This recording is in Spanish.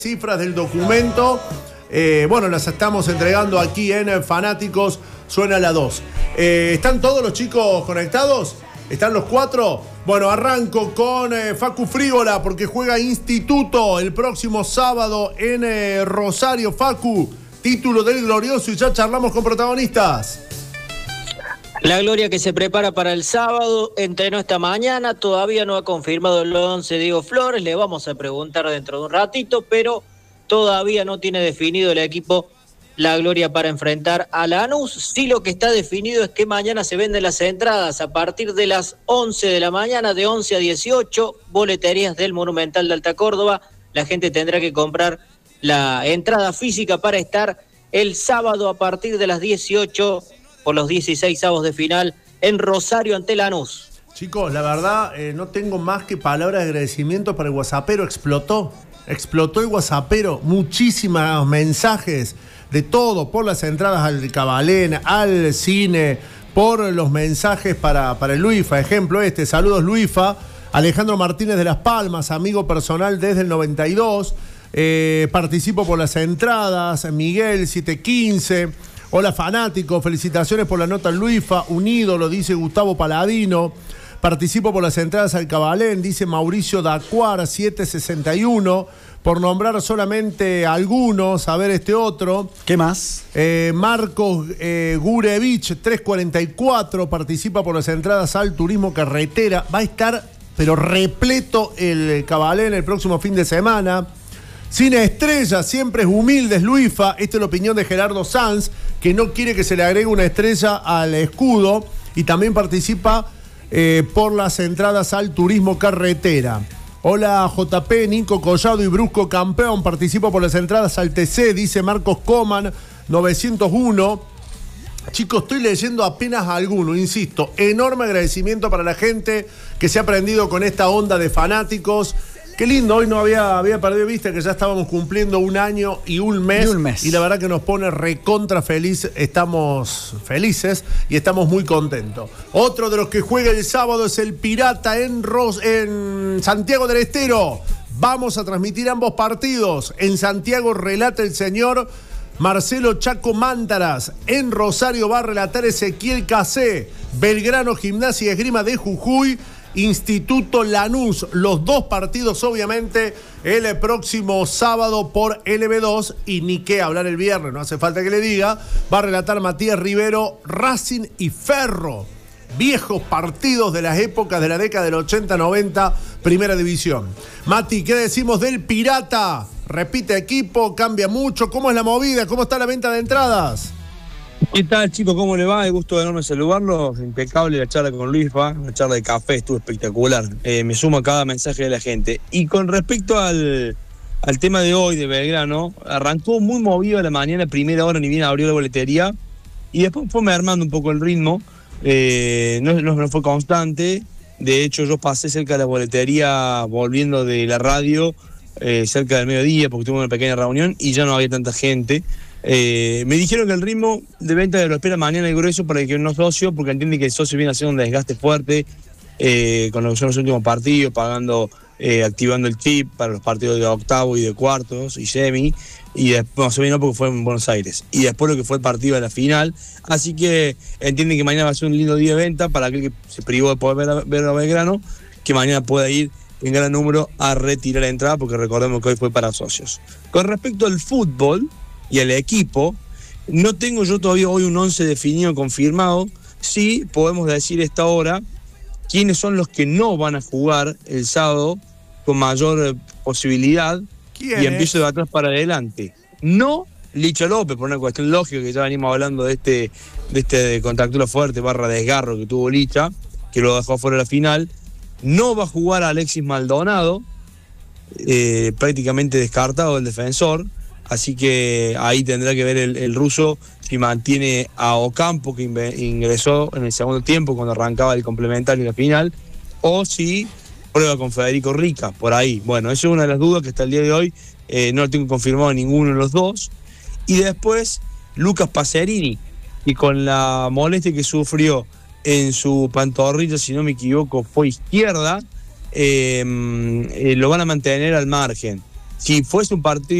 Cifras del documento, bueno, las estamos entregando aquí en Fanáticos Suena la 2. ¿Están todos los chicos conectados? ¿Están los 4? Bueno, arranco con Facu Frígola porque juega Instituto el próximo sábado en Rosario. Facu, título del glorioso y ya charlamos con protagonistas. La Gloria que se prepara para el sábado, entrenó esta mañana, todavía no ha confirmado el 11 Diego Flores, le vamos a preguntar dentro de un ratito, pero todavía no tiene definido el equipo La Gloria para enfrentar a Lanús. Sí, lo que está definido es que mañana se venden las entradas a partir de las 11 de la mañana, de 11 a 18, boleterías del Monumental de Alta Córdoba. La gente tendrá que comprar la entrada física para estar el sábado a partir de las 18 por los 16avos de final en Rosario ante Lanús. Chicos, la verdad, no tengo más que palabras de agradecimiento para el WhatsAppero. Explotó el WhatsAppero, muchísimos mensajes de todo, por las entradas al Cabalén, al cine, por los mensajes para el Luifa. Ejemplo saludos Luifa, Alejandro Martínez de Las Palmas, amigo personal desde el 92, participo por las entradas, Miguel 715. Hola fanático, felicitaciones por la nota al Luifa, un ídolo, dice Gustavo Paladino. Participo por las entradas al Cabalén, dice Mauricio Dacuar 761. Por nombrar solamente algunos, a ver este otro. ¿Qué más? Marcos Gurevich 344, participa por las entradas al Turismo Carretera. Va a estar, pero repleto el Cabalén el próximo fin de semana. Cine Estrella, siempre es humilde, Luifa. Esta es la opinión de Gerardo Sanz, que no quiere que se le agregue una estrella al escudo. Y también participa por las entradas al Turismo Carretera. Hola JP, Nico Collado y Brusco Campeón. Participo por las entradas al TC, dice Marcos Coman 901. Chicos, estoy leyendo apenas alguno, insisto. Enorme agradecimiento para la gente que se ha prendido con esta onda de fanáticos. Qué lindo, hoy no había perdido vista que ya estábamos cumpliendo un año y un mes. Y la verdad que nos pone recontra feliz. Estamos felices y estamos muy contentos. Otro de los que juega el sábado es el Pirata en Santiago del Estero. Vamos a transmitir ambos partidos. En Santiago relata el señor Marcelo Chaco Mántaras. En Rosario va a relatar Ezequiel Casé. Belgrano, Gimnasia y Esgrima de Jujuy. Instituto Lanús, los dos partidos obviamente el próximo sábado por LB2 y ni qué hablar el viernes, no hace falta que le diga, va a relatar Matías Rivero, Racing y Ferro, viejos partidos de las épocas de la década del 80-90, Primera División. Mati, ¿qué decimos del Pirata? Repite equipo, cambia mucho, ¿cómo es la movida? ¿Cómo está la venta de entradas? ¿Qué tal, chicos? ¿Cómo le va? El gusto enorme saludarlos. Impecable la charla con Luifa, la charla de café estuvo espectacular. Me sumo a cada mensaje de la gente. Y con respecto al tema de hoy de Belgrano, arrancó muy movido a la mañana, primera hora, ni bien abrió la boletería, y después fue mermando un poco el ritmo. No fue constante. De hecho, yo pasé cerca de la boletería volviendo de la radio, cerca del mediodía, porque tuve una pequeña reunión y ya no había tanta gente. Me dijeron que el ritmo de venta lo espera mañana el grueso para el que no es socio, porque entiende que el socio viene haciendo un desgaste fuerte con lo que son los últimos partidos, activando el chip para los partidos de octavo y de cuartos y semi, y después se vino porque fue en Buenos Aires, y después lo que fue el partido de la final, así que entienden que mañana va a ser un lindo día de venta para aquel que se privó de poder ver a Belgrano, que mañana pueda ir en gran número a retirar la entrada, porque recordemos que hoy fue para socios. Con respecto al fútbol y al equipo, no tengo yo todavía hoy un 11 definido, confirmado. Sí podemos decir a esta hora quiénes son los que no van a jugar el sábado con mayor posibilidad. Y empiezo de atrás para adelante. No Licha López, por una cuestión lógica, que ya venimos hablando de este contactura fuerte / desgarro que tuvo Licha, que lo dejó fuera de la final. No va a jugar Alexis Maldonado, prácticamente descartado el defensor. Así que ahí tendrá que ver el ruso si mantiene a Ocampo, que ingresó en el segundo tiempo cuando arrancaba el complementario y la final, o si prueba con Federico Rica, por ahí. Bueno, esa es una de las dudas que hasta el día de hoy no lo tengo confirmado ninguno de los dos. Y después Lucas Pacerini, y con la molestia que sufrió en su pantorrilla, si no me equivoco, fue izquierda, lo van a mantener al margen. si fuese un partido